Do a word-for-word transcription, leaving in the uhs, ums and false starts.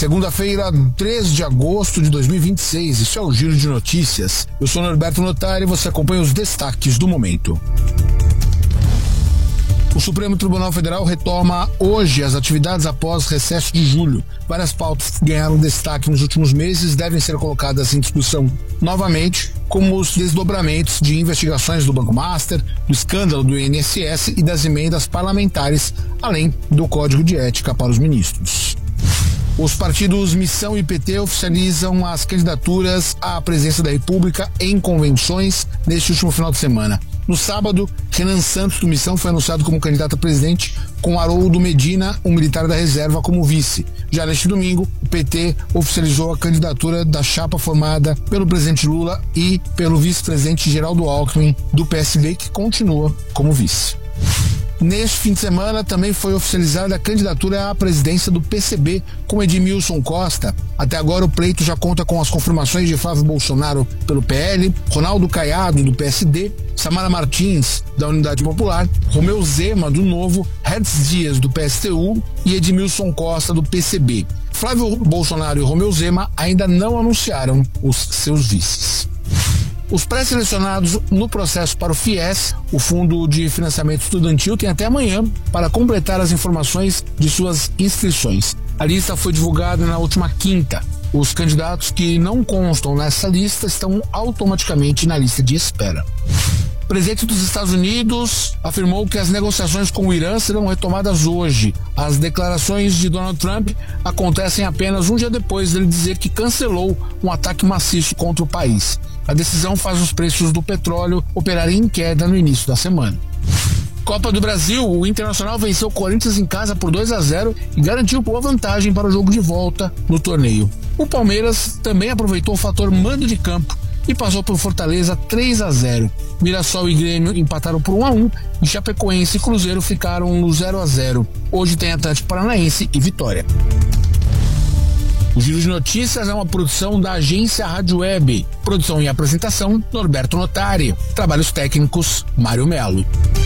Segunda-feira, três de agosto de dois mil e vinte e seis, isso é o Giro de Notícias. Eu sou Norberto Notari e você acompanha os destaques do momento. O Supremo Tribunal Federal retoma hoje as atividades após recesso de julho. Várias pautas que ganharam destaque nos últimos meses devem ser colocadas em discussão novamente, como os desdobramentos de investigações do Banco Master, do escândalo do I N S S e das emendas parlamentares, além do Código de Ética para os ministros. Os partidos Missão e P T oficializam as candidaturas à presidência da República em convenções neste último final de semana. No sábado, Renan Santos do Missão foi anunciado como candidato a presidente, com Haroldo Medina, um militar da reserva, como vice. Já neste domingo, o P T oficializou a candidatura da chapa formada pelo presidente Lula e pelo vice-presidente Geraldo Alckmin, do P S B, que continua como vice. Neste fim de semana também foi oficializada a candidatura à presidência do P C B com Edmilson Costa. Até agora o pleito já conta com as confirmações de Flávio Bolsonaro pelo P L, Ronaldo Caiado do P S D, Samara Martins da Unidade Popular, Romeu Zema do Novo, Hertz Dias do P S T U e Edmilson Costa do P C B. Flávio Bolsonaro e Romeu Zema ainda não anunciaram os seus vices. Os pré-selecionados no processo para o FIES, o Fundo de Financiamento Estudantil, têm até amanhã para completar as informações de suas inscrições. A lista foi divulgada na última quinta. Os candidatos que não constam nessa lista estão automaticamente na lista de espera. O presidente dos Estados Unidos afirmou que as negociações com o Irã serão retomadas hoje. As declarações de Donald Trump acontecem apenas um dia depois dele dizer que cancelou um ataque maciço contra o país. A decisão faz os preços do petróleo operarem em queda no início da semana. Copa do Brasil, o Internacional venceu o Corinthians em casa por dois a zero e garantiu boa vantagem para o jogo de volta no torneio. O Palmeiras também aproveitou o fator mando de campo e passou por Fortaleza três a zero. Mirassol e Grêmio empataram por um a um e Chapecoense e Cruzeiro ficaram no zero a zero. Hoje tem Atlético Paranaense e Vitória. O Giro de Notícias é uma produção da agência Rádio Web. Produção e apresentação, Norberto Notari. Trabalhos técnicos, Mário Melo.